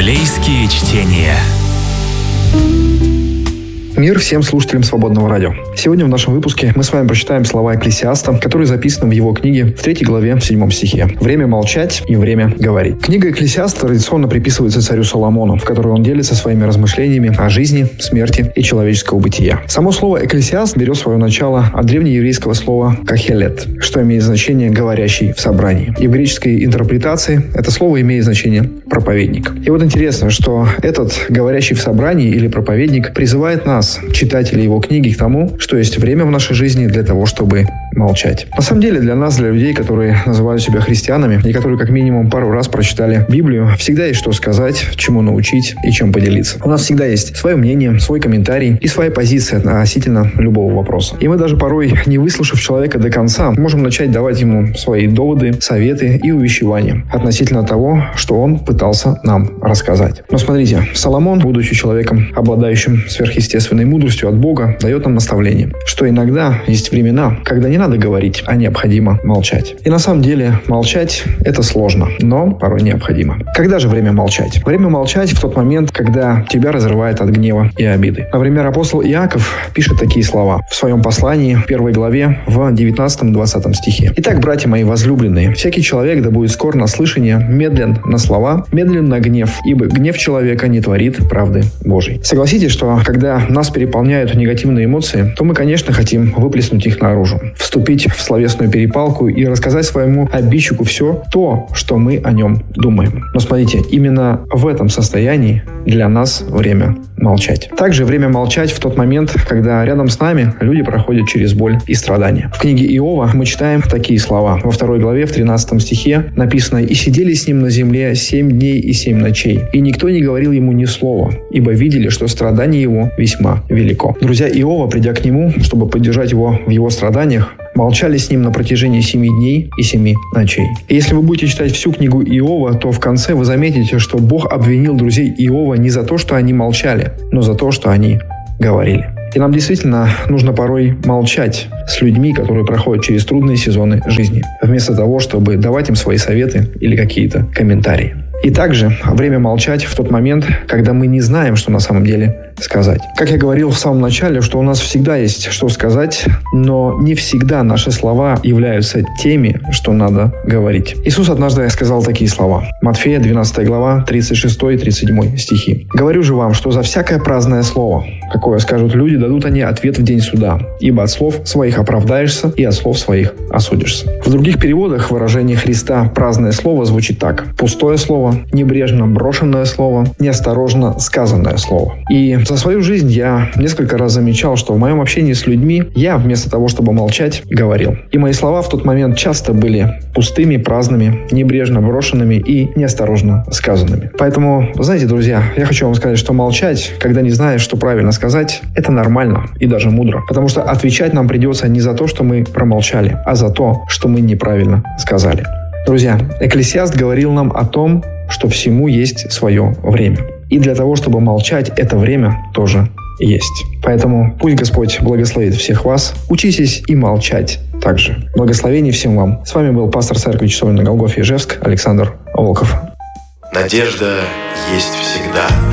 Библейские чтения. Мир всем слушателям Свободного радио. Сегодня в нашем выпуске мы с вами прочитаем слова Экклесиаста, которые записаны в его книге в 3 главе, в 7 стихе. «Время молчать и время говорить». Книга Экклесиаст традиционно приписывается царю Соломону, в которой он делится своими размышлениями о жизни, смерти и человеческого бытия. Само слово «экклесиаст» берет свое начало от древнееврейского слова «кахелет», что имеет значение «говорящий в собрании». И в греческой интерпретации это слово имеет значение «проповедник». И вот интересно, что этот «говорящий в собрании» или «проповедник» призывает нас, читателей его книги, к тому, что есть время в нашей жизни для того, чтобы молчать. На самом деле, для нас, для людей, которые называют себя христианами и которые как минимум пару раз прочитали Библию, всегда есть что сказать, чему научить и чем поделиться. У нас всегда есть свое мнение, свой комментарий и своя позиция относительно любого вопроса. И мы даже порой, не выслушав человека до конца, можем начать давать ему свои доводы, советы и увещевания относительно того, что он пытался нам рассказать. Но смотрите, Соломон, будучи человеком, обладающим сверхъестественной мудростью от Бога, дает нам наставление, что иногда есть времена, когда не надо говорить, а необходимо молчать. И на самом деле молчать – это сложно, но порой необходимо. Когда же время молчать? Время молчать в тот момент, когда тебя разрывает от гнева и обиды. Например, апостол Иаков пишет такие слова в своем послании, в 1 главе, в 19-20 стихе. «Итак, братья мои возлюбленные, всякий человек да будет скор на слышание, медлен на слова, медлен на гнев, ибо гнев человека не творит правды Божией». Согласитесь, что когда нас переполняют негативные эмоции, то мы, конечно, хотим выплеснуть их наружу, вступить в словесную перепалку и рассказать своему обидчику все то, что мы о нем думаем. Но смотрите, именно в этом состоянии для нас время молчать. Также время молчать в тот момент, когда рядом с нами люди проходят через боль и страдания. В книге Иова мы читаем такие слова. Во 2 главе, в 13 стихе написано: «И сидели с ним на земле 7 дней и 7 ночей, и никто не говорил ему ни слова, ибо видели, что страдание его весьма велико». Друзья Иова, придя к нему, чтобы поддержать его в его страданиях, молчали с ним на протяжении 7 дней и 7 ночей. И если вы будете читать всю книгу Иова, то в конце вы заметите, что Бог обвинил друзей Иова не за то, что они молчали, но за то, что они говорили. И нам действительно нужно порой молчать с людьми, которые проходят через трудные сезоны жизни, вместо того, чтобы давать им свои советы или какие-то комментарии. И также время молчать в тот момент, когда мы не знаем, что на самом деле сказать. Как я говорил в самом начале, что у нас всегда есть что сказать, но не всегда наши слова являются теми, что надо говорить. Иисус однажды сказал такие слова. Матфея, 12 глава, 36 и 37 стихи. «Говорю же вам, что за всякое праздное слово, какое скажут люди, дадут они ответ в день суда, ибо от слов своих оправдаешься и от слов своих осудишься». В других переводах выражение Христа «праздное слово» звучит так. Пустое слово, небрежно брошенное слово, неосторожно сказанное слово. И за свою жизнь я несколько раз замечал, что в моем общении с людьми я вместо того, чтобы молчать, говорил. И мои слова в тот момент часто были пустыми, праздными, небрежно брошенными и неосторожно сказанными. Поэтому, знаете, друзья, я хочу вам сказать, что молчать, когда не знаешь, что правильно сказать, это нормально и даже мудро. Потому что отвечать нам придется не за то, что мы промолчали, а за то, что мы неправильно сказали. Друзья, Экклесиаст говорил нам о том, что всему есть свое время. И для того, чтобы молчать, это время тоже есть. Поэтому пусть Господь благословит всех вас. Учитесь и молчать также. Благословений всем вам. С вами был пастор церкви Часовни на Голгофе Ижевск Александр Волков. Надежда есть всегда.